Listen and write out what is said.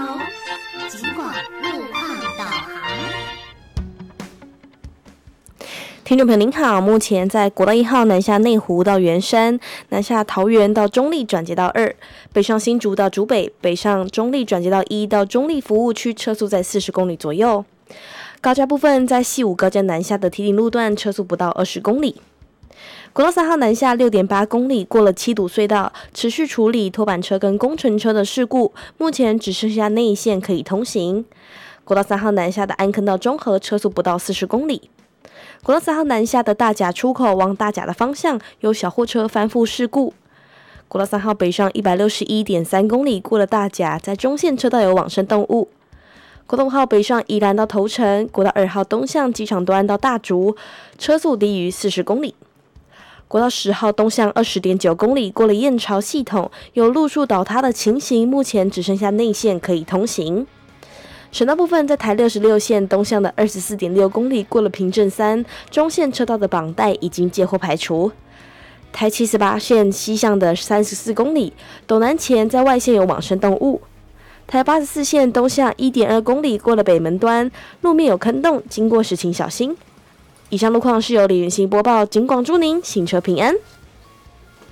警广路况导航。 听众朋友您好，目前在国道1号南下内湖到圆山，南下桃园到中立转接到2，北上新竹到竹北，北上中立转接到1到中立服务区，车速在40公里左右。高架部分在西武高架南下的堤顶路段，车速不到20公里。国道3号南下 6.8 公里，过了七堵隧道，持续处理拖板车跟工程车的事故，目前只剩下内线可以通行。国道3号南下的安坑到中和，车速不到40公里。国道3号南下的大甲出口往大甲的方向有小货车翻覆事故。国道3号北上 161.3 公里，过了大甲，在中线车道有往生动物。国道5号北上宜兰到头城，国道2号东向机场端到大竹，车速低于40公里。国道10号东向 20.9 公里，过了燕巢系统，有路树倒塌的情形，目前只剩下内线可以通行。省道部分在台66线东向的 24.6 公里，过了平镇3，中线车道的绑带已经接获排除。台78线西向的34公里，斗南前在外线有往生动物。台84线东向 1.2 公里，过了北门端，路面有坑洞，经过时请小心。以上路况是由李云熙播报，警广祝您行车平安。